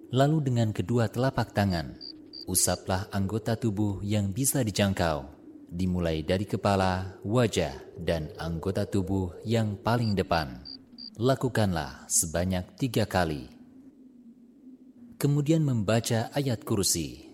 Lalu dengan kedua telapak tangan, usaplah anggota tubuh yang bisa dijangkau, dimulai dari kepala, wajah, dan anggota tubuh yang paling depan. Lakukanlah sebanyak 3 kali. Kemudian membaca ayat kursi.